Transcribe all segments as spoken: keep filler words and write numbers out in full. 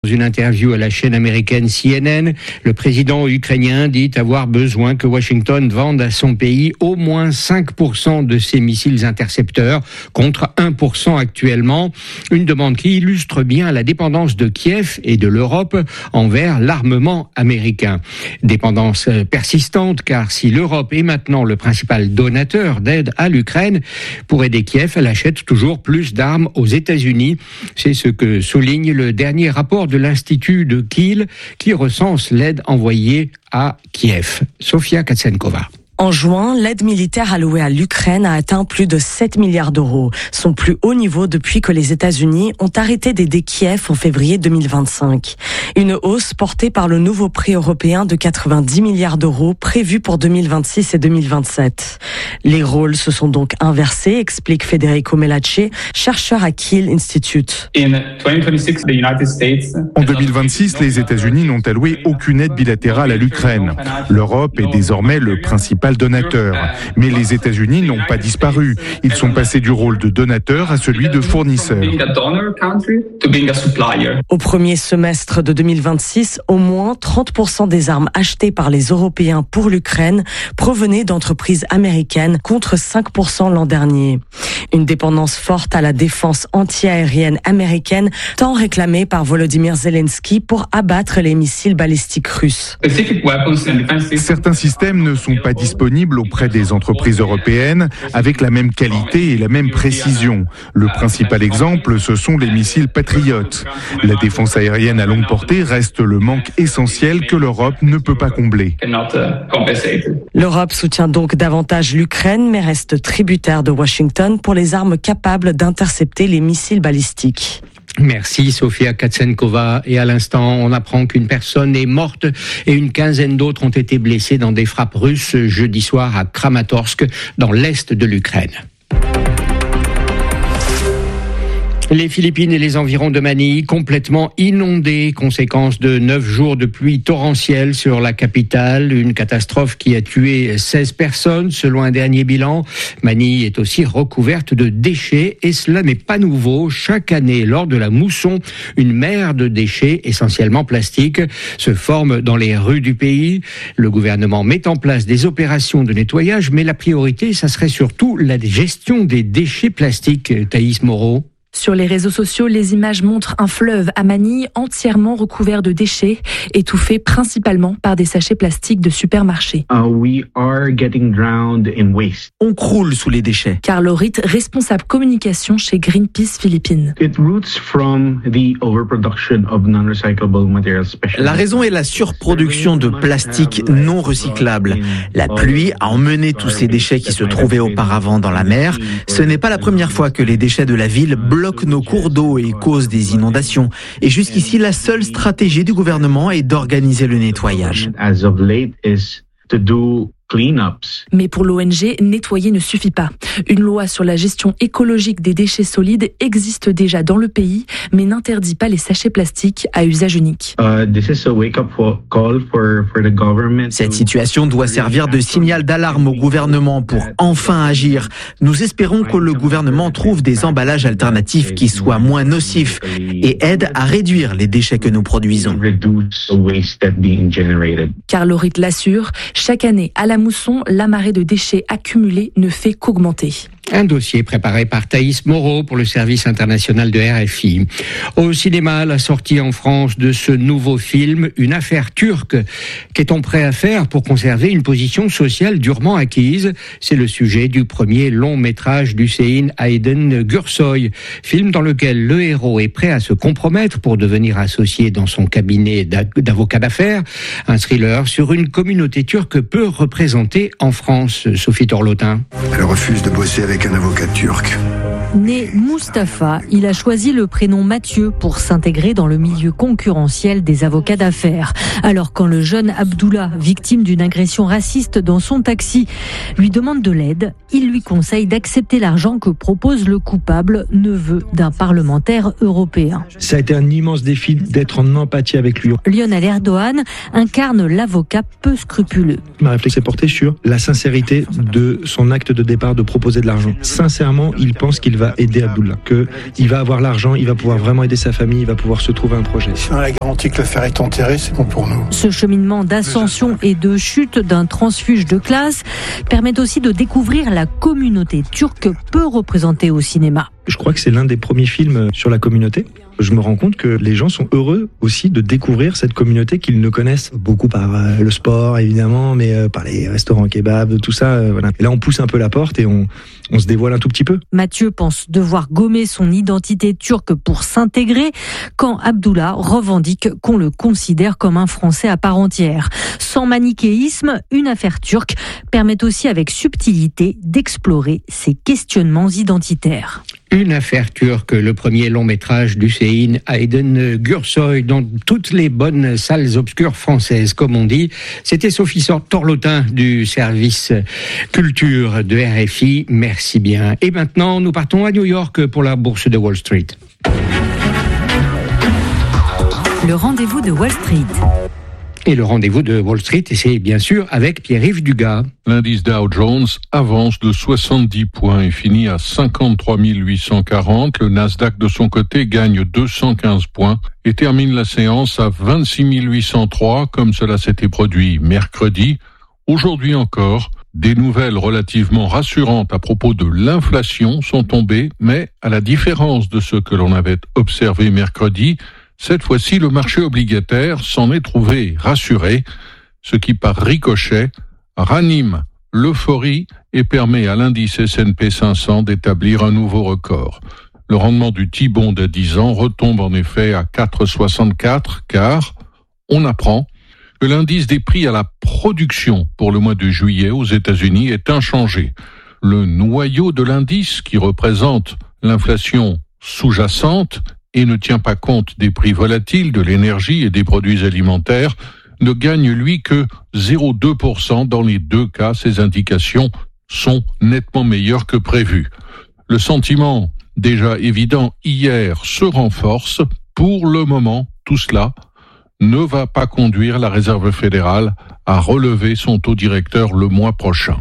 Dans une interview à la chaîne américaine C N N, le président ukrainien dit avoir besoin que Washington vende à son pays au moins cinq pour cent de ses missiles intercepteurs, contre un pour cent actuellement. Une demande qui illustre bien la dépendance de Kiev et de l'Europe envers l'armement américain. Dépendance persistante, car si l'Europe est maintenant le principal donateur d'aide à l'Ukraine, pour aider Kiev, elle achète toujours plus d'armes aux États-Unis. C'est ce que souligne le dernier rapport de l'Institut de Kiel qui recense l'aide envoyée à Kiev. Sofia Katsenkova. En juin, l'aide militaire allouée à l'Ukraine a atteint plus de sept milliards d'euros, son plus haut niveau depuis que les États-Unis ont arrêté d'aider Kiev en février deux mille vingt-cinq. Une hausse portée par le nouveau prix européen de quatre-vingt-dix milliards d'euros prévu pour deux mille vingt-six et deux mille vingt-sept. Les rôles se sont donc inversés, explique Federico Melacce, chercheur à Kiel Institute. En deux mille vingt-six, les États-Unis n'ont alloué aucune aide bilatérale à l'Ukraine. L'Europe est désormais le principal donateur. Mais les États-Unis n'ont pas disparu. Ils sont passés du rôle de donateur à celui de fournisseur. Au premier semestre de deux mille vingt-six, au moins trente pour cent des armes achetées par les Européens pour l'Ukraine provenaient d'entreprises américaines, contre cinq pour cent l'an dernier. Une dépendance forte à la défense antiaérienne américaine, tant réclamée par Volodymyr Zelensky pour abattre les missiles balistiques russes. Certains systèmes ne sont pas disponibles auprès des entreprises européennes avec la même qualité et la même précision. Le principal exemple, ce sont les missiles Patriot. La défense aérienne à longue portée reste le manque essentiel que l'Europe ne peut pas combler. L'Europe soutient donc davantage l'Ukraine, mais reste tributaire de Washington pour les armes capables d'intercepter les missiles balistiques. Merci Sofia Katsenkova. Et à l'instant, on apprend qu'une personne est morte et une quinzaine d'autres ont été blessées dans des frappes russes jeudi soir à Kramatorsk, dans l'est de l'Ukraine. Les Philippines et les environs de Manille complètement inondés, conséquence de neuf jours de pluie torrentielle sur la capitale. Une catastrophe qui a tué seize personnes selon un dernier bilan. Manille est aussi recouverte de déchets et cela n'est pas nouveau. Chaque année, lors de la mousson, une mer de déchets, essentiellement plastiques, se forme dans les rues du pays. Le gouvernement met en place des opérations de nettoyage, mais la priorité, ça serait surtout la gestion des déchets plastiques. Thaïs Moreau. Sur les réseaux sociaux, les images montrent un fleuve à Manille entièrement recouvert de déchets, étouffé principalement par des sachets plastiques de supermarché. Uh, we are getting drowned in waste. On croule sous les déchets. Carlo Ritt, responsable communication chez Greenpeace Philippines. It roots from the overproduction of non-recyclable materials. La raison est la surproduction de plastique non recyclable. La pluie a emmené tous ces déchets qui se trouvaient auparavant dans la mer. Ce n'est pas la première fois que les déchets de la ville bloquent nos cours d'eau et causent des inondations. Et jusqu'ici, la seule stratégie du gouvernement est d'organiser le nettoyage. Mais pour l'O N G, nettoyer ne suffit pas. Une loi sur la gestion écologique des déchets solides existe déjà dans le pays, mais n'interdit pas les sachets plastiques à usage unique. Cette situation doit servir de signal d'alarme au gouvernement pour enfin agir. Nous espérons que le gouvernement trouve des emballages alternatifs qui soient moins nocifs et aident à réduire les déchets que nous produisons. Carlo Ritt l'assure, chaque année à la mousson, la marée de déchets accumulés ne fait qu'augmenter. Un dossier préparé par Thaïs Moreau pour le service international de R F I. Au cinéma, la sortie en France de ce nouveau film, Une affaire turque. Qu'est-on prêt à faire pour conserver une position sociale durement acquise? C'est le sujet du premier long métrage d'Hüseyin Aydın Gürsoy. Film dans lequel le héros est prêt à se compromettre pour devenir associé dans son cabinet d'avocat d'affaires. Un thriller sur une communauté turque peu représentée en France. Sophie Torlotin. Elle refuse de bosser avec un avocat turc. Né Mustapha, il a choisi le prénom Mathieu pour s'intégrer dans le milieu concurrentiel des avocats d'affaires. Alors quand le jeune Abdullah, victime d'une agression raciste dans son taxi, lui demande de l'aide, il lui conseille d'accepter l'argent que propose le coupable, neveu d'un parlementaire européen. Ça a été un immense défi d'être en empathie avec lui. Lionel Erdogan incarne l'avocat peu scrupuleux. Ma réflexion est portée sur la sincérité de son acte de départ de proposer de l'argent. Sincèrement, il pense qu'il va va aider Abdullah, qu'il va avoir l'argent, il va pouvoir vraiment aider sa famille, il va pouvoir se trouver un projet. Si on a la garantie que le fer est enterré, c'est bon pour nous. Ce cheminement d'ascension et de chute d'un transfuge de classe permet aussi de découvrir la communauté turque peu représentée au cinéma. Je crois que c'est l'un des premiers films sur la communauté. Je me rends compte que les gens sont heureux aussi de découvrir cette communauté qu'ils ne connaissent beaucoup par euh, le sport évidemment, mais euh, par les restaurants kebab, tout ça. Euh, voilà. Et là, on pousse un peu la porte et on, on se dévoile un tout petit peu. Mathieu pense devoir gommer son identité turque pour s'intégrer, quand Abdullah revendique qu'on le considère comme un Français à part entière. Sans manichéisme, Une affaire turque permet aussi avec subtilité d'explorer ces questionnements identitaires. Une affaire turque, le premier long métrage d'Hüseyin Aydın Gürsoy dans toutes les bonnes salles obscures françaises, comme on dit. C'était Sophie Torlotin du service culture de R F I. Merci bien. Et maintenant, nous partons à New York pour la bourse de Wall Street. Le rendez-vous de Wall Street. Et le rendez-vous de Wall Street, c'est bien sûr avec Pierre-Yves Dugas. L'indice Dow Jones avance de soixante-dix points et finit à cinquante-trois mille huit cent quarante. Le Nasdaq de son côté gagne deux cent quinze points et termine la séance à vingt-six mille huit cent trois, comme cela s'était produit mercredi. Aujourd'hui encore, des nouvelles relativement rassurantes à propos de l'inflation sont tombées, mais à la différence de ce que l'on avait observé mercredi, cette fois-ci, le marché obligataire s'en est trouvé rassuré, ce qui, par ricochet, ranime l'euphorie et permet à l'indice S and P cinq cents d'établir un nouveau record. Le rendement du T-bond à dix ans retombe en effet à quatre virgule soixante-quatre, car on apprend que l'indice des prix à la production pour le mois de juillet aux États-Unis est inchangé. Le noyau de l'indice, qui représente l'inflation sous-jacente, et ne tient pas compte des prix volatiles de l'énergie et des produits alimentaires, ne gagne lui que zéro virgule deux pour cent. Dans les deux cas, ces indications sont nettement meilleures que prévu. Le sentiment déjà évident hier se renforce. Pour le moment, tout cela ne va pas conduire la Réserve fédérale à relever son taux directeur le mois prochain.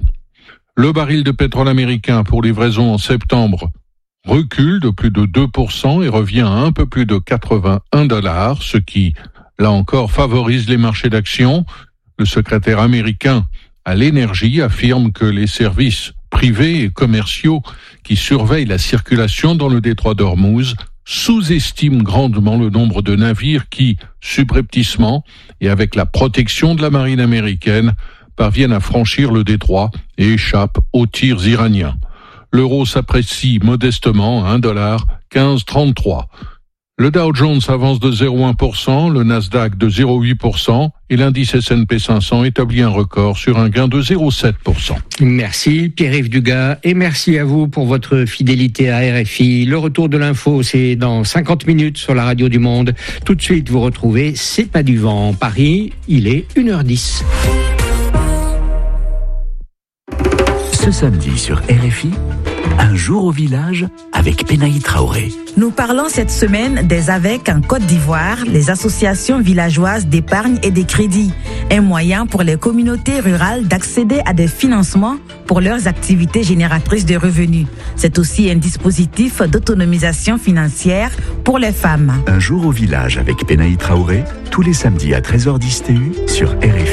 Le baril de pétrole américain pour livraison en septembre recule de plus de deux pour cent et revient à un peu plus de quatre-vingt-un dollars, ce qui, là encore, favorise les marchés d'actions. Le secrétaire américain à l'énergie affirme que les services privés et commerciaux qui surveillent la circulation dans le détroit d'Ormuz sous-estiment grandement le nombre de navires qui, subrepticement et avec la protection de la marine américaine, parviennent à franchir le détroit et échappent aux tirs iraniens. L'euro s'apprécie modestement à un dollar quinze trente-trois. Le Dow Jones avance de zéro virgule un pour cent, le Nasdaq de zéro virgule huit pour cent et l'indice S and P cinq cents établit un record sur un gain de zéro virgule sept pour cent. Merci Pierre-Yves Dugas et merci à vous pour votre fidélité à R F I. Le retour de l'info, c'est dans cinquante minutes sur la radio du Monde. Tout de suite, vous retrouvez C'est pas du vent. Paris, il est une heure dix. Ce samedi sur R F I, un jour au village avec Penaï Traoré. Nous parlons cette semaine des A V E C en Côte d'Ivoire, les associations villageoises d'épargne et de crédit, un moyen pour les communautés rurales d'accéder à des financements pour leurs activités génératrices de revenus. C'est aussi un dispositif d'autonomisation financière pour les femmes. Un jour au village avec Penaï Traoré, tous les samedis à treize heures dix T U sur R F I.